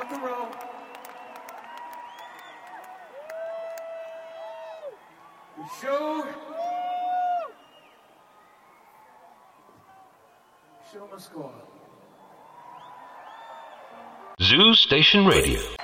Rock and roll. The show must go on. Zoo Station Radio.